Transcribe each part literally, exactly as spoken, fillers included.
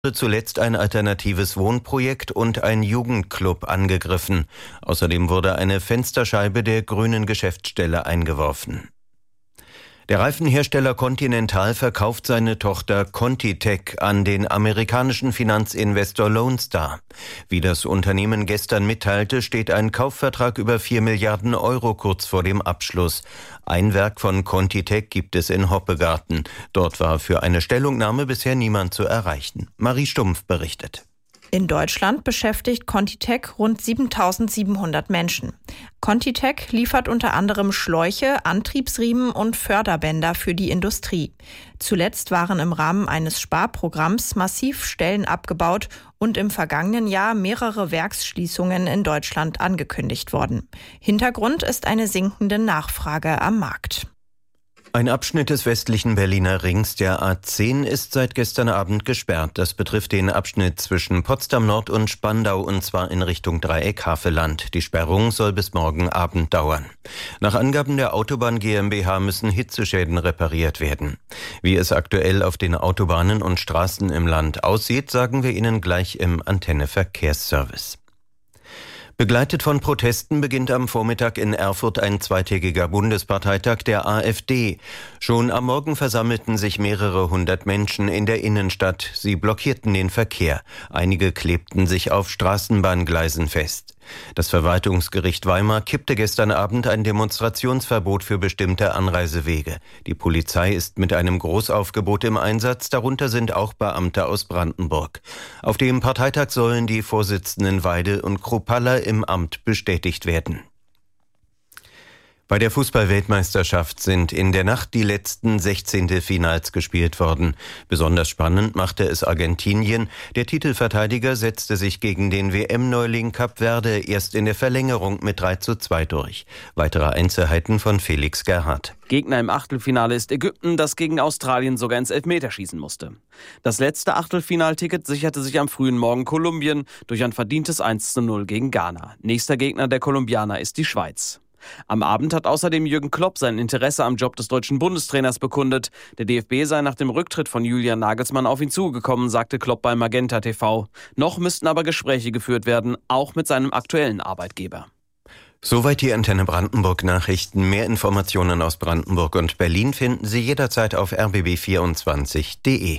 Zuletzt ein alternatives Wohnprojekt und ein Jugendclub angegriffen. Außerdem wurde eine Fensterscheibe der grünen Geschäftsstelle eingeworfen. Der Reifenhersteller Continental verkauft seine Tochter ContiTech an den amerikanischen Finanzinvestor Lone Star. Wie das Unternehmen gestern mitteilte, steht ein Kaufvertrag über vier Milliarden Euro kurz vor dem Abschluss. Ein Werk von ContiTech gibt es in Hoppegarten. Dort war für eine Stellungnahme bisher niemand zu erreichen. Marie Stumpf berichtet. In Deutschland beschäftigt ContiTech rund siebentausendsiebenhundert Menschen. ContiTech liefert unter anderem Schläuche, Antriebsriemen und Förderbänder für die Industrie. Zuletzt waren im Rahmen eines Sparprogramms massiv Stellen abgebaut und im vergangenen Jahr mehrere Werksschließungen in Deutschland angekündigt worden. Hintergrund ist eine sinkende Nachfrage am Markt. Ein Abschnitt des westlichen Berliner Rings, der A zehn, ist seit gestern Abend gesperrt. Das betrifft den Abschnitt zwischen Potsdam Nord und Spandau, und zwar in Richtung Dreieck Havelland. Die Sperrung soll bis morgen Abend dauern. Nach Angaben der Autobahn GmbH müssen Hitzeschäden repariert werden. Wie es aktuell auf den Autobahnen und Straßen im Land aussieht, sagen wir Ihnen gleich im Antenne Verkehrsservice. Begleitet von Protesten beginnt am Vormittag in Erfurt ein zweitägiger Bundesparteitag der AfD. Schon am Morgen versammelten sich mehrere hundert Menschen in der Innenstadt. Sie blockierten den Verkehr. Einige klebten sich auf Straßenbahngleisen fest. Das Verwaltungsgericht Weimar kippte gestern Abend ein Demonstrationsverbot für bestimmte Anreisewege. Die Polizei ist mit einem Großaufgebot im Einsatz, darunter sind auch Beamte aus Brandenburg. Auf dem Parteitag sollen die Vorsitzenden Weidel und Kruppalla im Amt bestätigt werden. Bei der Fußball-Weltmeisterschaft sind in der Nacht die letzten Sechzehntelfinals gespielt worden. Besonders spannend machte es Argentinien. Der Titelverteidiger setzte sich gegen den W M-Neuling Kap Verde erst in der Verlängerung mit drei zu zwei durch. Weitere Einzelheiten von Felix Gerhardt. Gegner im Achtelfinale ist Ägypten, das gegen Australien sogar ins Elfmeterschießen musste. Das letzte Achtelfinalticket sicherte sich am frühen Morgen Kolumbien durch ein verdientes eins zu null gegen Ghana. Nächster Gegner der Kolumbianer ist die Schweiz. Am Abend hat außerdem Jürgen Klopp sein Interesse am Job des deutschen Bundestrainers bekundet. Der D F B sei nach dem Rücktritt von Julian Nagelsmann auf ihn zugekommen, sagte Klopp bei Magenta T V. Noch müssten aber Gespräche geführt werden, auch mit seinem aktuellen Arbeitgeber. Soweit die Antenne Brandenburg Nachrichten. Mehr Informationen aus Brandenburg und Berlin finden Sie jederzeit auf r b b vierundzwanzig punkt d e.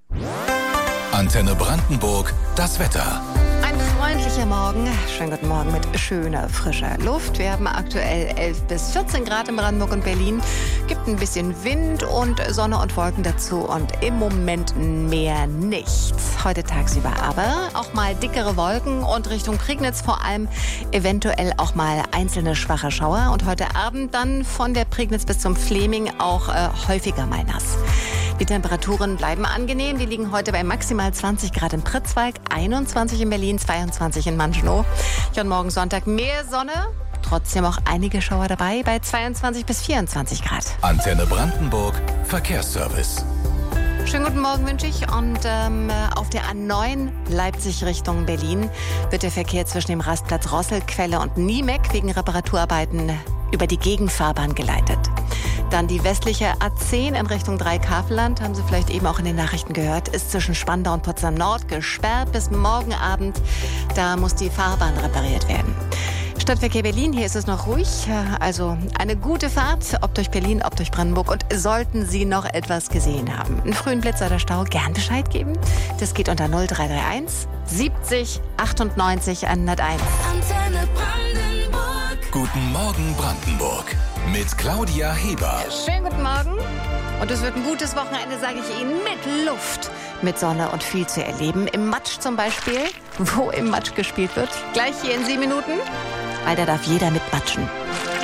Antenne Brandenburg, das Wetter. Ein freundlicher Morgen. Schönen guten Morgen mit schöner, frischer Luft. Wir haben aktuell elf bis vierzehn Grad in Brandenburg und Berlin. Gibt ein bisschen Wind und Sonne und Wolken dazu und im Moment mehr nichts. Heute tagsüber aber auch mal dickere Wolken und Richtung Prignitz vor allem eventuell auch mal einzelne schwache Schauer. Und heute Abend dann von der Prignitz bis zum Fleming auch äh, häufiger mal nass. Die Temperaturen bleiben angenehm. Die liegen heute bei maximal zwanzig Grad in Pritzwalk, einundzwanzig in Berlin, zweiundzwanzig in Manschenow. Und morgen Sonntag mehr Sonne, trotzdem auch einige Schauer dabei bei zweiundzwanzig bis vierundzwanzig Grad. Antenne Brandenburg, Verkehrsservice. Schönen guten Morgen wünsche ich. Und ähm, auf der A neun Leipzig Richtung Berlin wird der Verkehr zwischen dem Rastplatz Rosselquelle und Niemeck wegen Reparaturarbeiten über die Gegenfahrbahn geleitet. Dann die westliche A zehn in Richtung Dreieck-Havelland, haben Sie vielleicht eben auch in den Nachrichten gehört, ist zwischen Spandau und Potsdam Nord gesperrt bis morgen Abend. Da muss die Fahrbahn repariert werden. Stadtverkehr Berlin, hier ist es noch ruhig. Also eine gute Fahrt, ob durch Berlin, ob durch Brandenburg. Und sollten Sie noch etwas gesehen haben, einen frühen Blitz oder Stau, gern Bescheid geben. Das geht unter null drei drei eins siebzig achtundneunzig hunderteins. Antenne Brandenburg. Guten Morgen Brandenburg mit Claudia Heber. Schönen guten Morgen. Und es wird ein gutes Wochenende, sage ich Ihnen, mit Luft, mit Sonne und viel zu erleben. Im Matsch zum Beispiel, wo im Matsch gespielt wird. Gleich hier in sieben Minuten, weil da darf jeder mitmatschen.